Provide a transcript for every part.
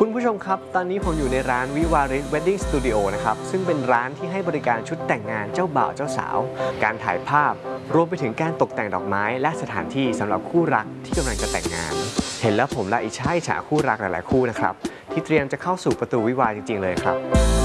คุณผู้ชมครับตอนนี้ผมอยู่ในร้านวิวาริสเวดดิ้งสตูดิโอนะครับซึ่งเป็นร้านที่ให้บริการชุดแต่งงานเจ้าบ่าวเจ้าสาวการถ่ายภาพรวมไปถึงการตกแต่งดอกไม้และสถานที่สำหรับคู่รักที่กำลังจะแต่งงานเห็นแล้วผมละอิจฉาคู่รักหลายๆคู่นะครับที่เตรียมจะเข้าสู่ประตูวิวาห์จริงๆเลยครับ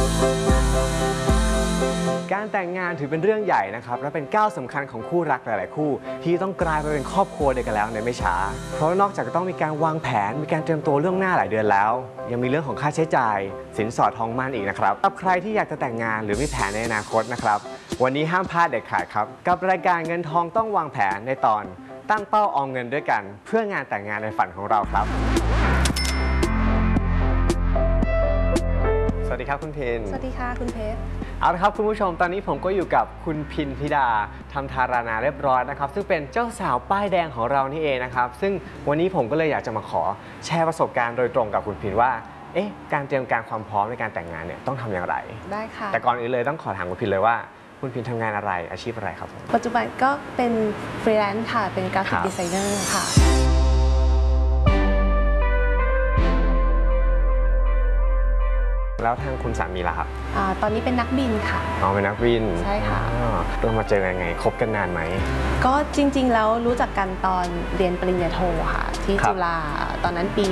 การแต่งงานถือเป็นเรื่องใหญ่นะครับและเป็นก้าวสำคัญของคู่รักหลายๆคู่ที่ต้องกลายไปเป็นครอบครัวเดียวกันแล้วในไม่ช้าเพราะนอกจากจะต้องมีการวางแผนมีการเตรียมตัวเรื่องหน้าหลายเดือนแล้วยังมีเรื่องของค่าใช้จ่ายสินสอดทองมั่นอีกนะครับสำหรับใครที่อยากจะแต่งงานหรือมีแผนในอนาคตนะครับวันนี้ห้ามพลาดเด็ดขาดครับกับรายการเงินทองต้องวางแผนในตอนตั้งเป้าออมเงินด้วยกันเพื่องานแต่งงานในฝันของเราครับสวัสดีครับคุณพินสวัสดีค่ะคุณเพชรเอาละครับคุณผู้ชมตอนนี้ผมก็อยู่กับคุณพินธิดาทำธารานาเรียบร้อยนะครับซึ่งเป็นเจ้าสาวป้ายแดงของเรานี่เองนะครับซึ่งวันนี้ผมก็เลยอยากจะมาขอแชร์ประสบการณ์โดยตรงกับคุณพินว่าการเตรียมการความพร้อมในการแต่งงานเนี่ยต้องทำอย่างไรได้ค่ะแต่ก่อนอื่นเลยต้องขอถามคุณพินเลยว่าคุณพินทำงานอะไรอาชีพอะไรครับผมปัจจุบันก็เป็นฟรีแลนซ์ค่ะเป็นกราฟิกดีไซเนอร์ค่ะแล้วทางคุณสามีล่ะครับตอนนี้เป็นนักบินค่ะเป็นนักบินใช่ค่ะเรามาเจอกันยังไงคบกันนานไหมก็จริงๆแล้วรู้จักกันตอนเรียนปริญญาโทค่ะที่จุฬาตอนนั้นปี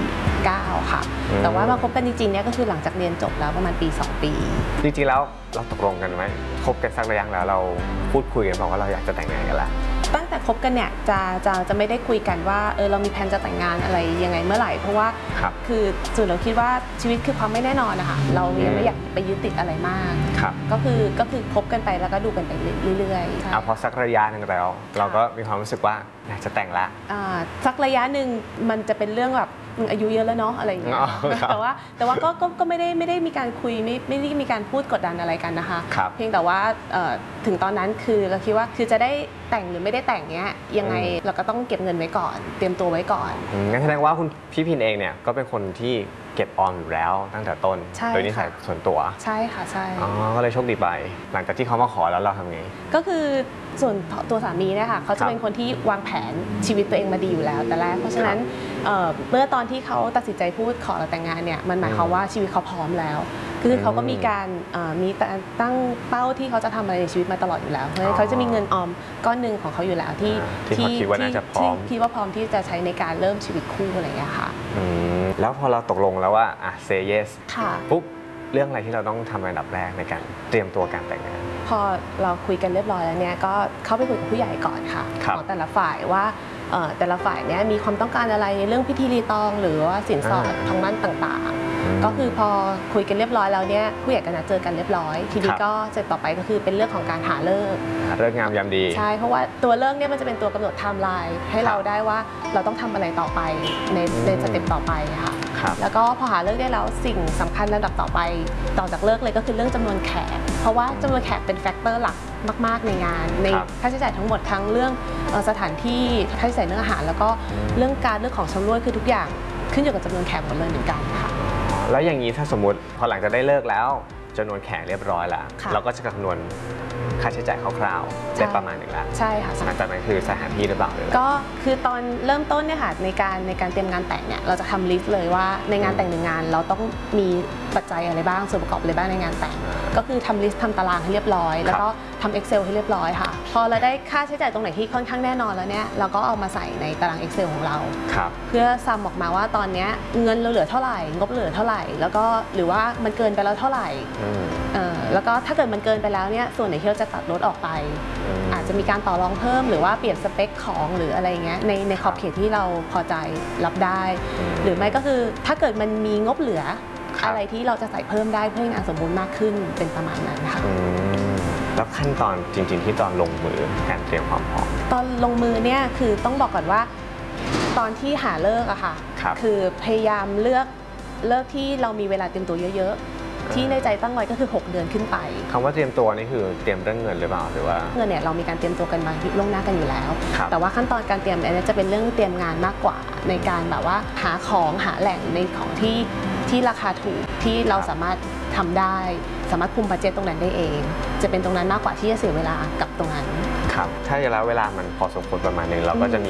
49ค่ะแต่ว่ามาคบกันจริงๆเนี่ยก็คือหลังจากเรียนจบแล้วประมาณปี2ปีจริงๆแล้วเราตกลงกันไหมคบกันสักระยะแล้วเราพูดคุยกันบอกว่าเราอยากจะแต่งงานกันแล้วตั้งแต่คบกันเนี่ยจะไม่ได้คุยกันว่าเรามีแผนจะแต่งงานอะไรยังไงเมื่อไหร่เพราะว่าคือส่วนเราคิดว่าชีวิตคือความไม่แน่นอนนะคะเรายังไม่อยากไปยึดติดอะไรมากก็คือคบกันไปแล้วก็ดูกันไปเรื่อยๆพอสักระยะนึงแล้วเราก็มีความรู้สึกว่าอยากจะแต่งละสักระยะหนึ่งมันจะเป็นเรื่องแบบอายุเยอะแล้วเนาะอะไรอย่างเงี้ยแต่ว่าก็ไม่ได้มีการคุยไม่ได้มีการพูดกดดันอะไรกันนะคะเพียงแต่ว่าถึงตอนนั้นคือเราคิดว่าคือจะได้แต่งหรือไม่ได้แต่งเนี้ยยังไงเราก็ต้องเก็บเงินไว้ก่อนเตรียมตัวไว้ก่อนงั้นแสดงว่าคุณพี่พินเองเนี่ยก็เป็นคนที่เก็บออมอยู่แล้วตั้งแต่ต้นโดยนิสัยส่วนตัวใช่ค่ะใช่ก็เลยโชคดีไปหลังจากที่เขามาขอแล้วเราทำไงก็คือส่วนตัวสามีเนี่ยค่ะเขาจะเป็นคนที่วางแผนชีวิตตัวเองมาดีอยู่แล้วแต่แรกเพราะฉะนั้นเมื่อตอนที่เขาตัดสินใจพูดขอเราแต่งงานเนี่ยมันหมายความว่าชีวิตเขาพร้อมแล้วคือเขาก็มีการตั้งเป้าที่เขาจะทำอะไรในชีวิตมาตลอดอยู่แล้วเพราะฉะนั้นเขาจะมีเงินออมก้อนหนึ่งของเขาอยู่แล้วที่คิดว่าน่าจะพร้อมคิดว่าพร้อมที่จะใช้ในการเริ่มชีวิตคู่อะไรอย่างเงี้ยค่ะแล้วพอเราตกลงแล้วว่าsay yes ปุ๊บเรื่องอะไรที่เราต้องทำอันดับแรกในการเตรียมตัวการแต่งงานพอเราคุยกันเรียบร้อยแล้วเนี่ยก็เข้าไปคุยกับผู้ใหญ่ก่อนค่ะของแต่ละฝ่ายว่าแต่ละฝ่ายเนี่ยมีความต้องการอะไรในเรื่องพิธีรีตองหรือว่าสินสอดทางมั่นต่างๆก็คือพอคุยกันเรียบร้อยแล้วเนี่ยผู้ใหญ่ก็นัดเจอกันเรียบร้อยทีนี้ก็เสร็จต่อไปก็คือเป็นเรื่องของการหาฤกษ์งามยามดีใช่เพราะว่าตัวฤกษ์เนี่ยมันจะเป็นตัวกำหนดไทม์ไลน์ให้เราได้ว่าเราต้องทำอะไรต่อไปในสเต็ปต่อไปค่ะแล้วก็พอหาฤกษ์ได้แล้วสิ่งสำคัญลำดับต่อไปต่อจากฤกษ์เลยก็คือเรื่องจำนวนแขกเพราะว่าจำนวนแขกเป็นแฟกเตอร์หลักมากๆในงานในค่าใช้จ่ายทั้งหมดทั้งเรื่องสถานที่ค่าใช้จ่ายเรื่องอาหารแล้วก็เรื่องของชำร่วยคือทุกอย่างขึ้นอยู่กับจำนวนแขกหมดเลยเหมือนกันค่ะแล้วอย่างนี้ถ้าสมมติพอหลังจากได้เลิกแล้วจำนวนแขกเรียบร้อยแล้วเราก็จะคำนวณค่าใช้จ่ายคร่าวๆได้ประมาณหนึ่งแล้วใช่ค่ะหลังจากนั้นคือสถานที่หรือเปล่าเลยก็คือตอนเริ่มต้นเนี่ยค่ะในการเตรียมงานแต่งเนี่ยเราจะทำลิสต์เลยว่าในงานแต่งหนึ่งงานเราต้องมีปัจจัยอะไรบ้างส่วนประกอบอะไรบ้างในงานแต่งก็คือทำลิสต์ทำตารางให้เรียบร้อยแล้วก็ทำ Excel ให้เรียบร้อยค่ะพอเราได้ค่าใช้จ่ายตรงไหนที่ค่อนข้างแน่นอนแล้วเนี่ยเราก็เอามาใส่ในตาราง Excel ของเราเพื่อซัมออกมาว่าตอนนี้เงินเราเหลือเท่าไหร่งบเหลือเท่าไหร่แล้วก็หรือว่ามันเกินไปแล้วเท่าไหร่แล้วก็ถ้าเกิดมันเกินไปแล้วเนี่ยส่วนไหนที่เราจะตัดลดออกไปอาจจะมีการต่อรองเพิ่มหรือว่าเปลี่ยนสเปคของหรืออะไรเงี้ยในขอบเขตที่เราพอใจรับได้หรือไม่ก็คือถ้าเกิดมันมีงบเหลืออะไรที่เราจะใส่เพิ่มได้เพื่อให้งานสมบูรณ์มากขึ้นเป็นประมาณนั้นค่ะแล้วขั้นตอนจริงๆที่ตอนลงมือการเตรียมความพร้อมตอนลงมือเนี่ยคือต้องบอกก่อนว่าตอนที่หาเลิกอะค่ะคือพยายามเลือกที่เรามีเวลาเตรียมตัวเยอะๆที่ในใจตั้งไว้ก็คือ6 เดือนขึ้นไปคำว่าเตรียมตัวนี่คือเตรียมเรื่องเงินหรือเปล่าหรือว่าเงินเนี่ยเรามีการเตรียมตัวกันมาล่วงหน้ากันอยู่แล้วแต่ว่าขั้นตอนการเตรียมเนี่ยจะเป็นเรื่องเตรียมงานมากกว่าในการแบบว่าหาของหาแหล่งในของที่ราคาถูกที่เราสามารถทำได้สามารถคุมบัดเจ็ตตรงนั้นได้เองจะเป็นตรงนั้นมากกว่าที่จะเสียเวลากับตรงนั้นครับถ้าระยะเวลามันพอสมควรประมาณนึงเราก็จะมี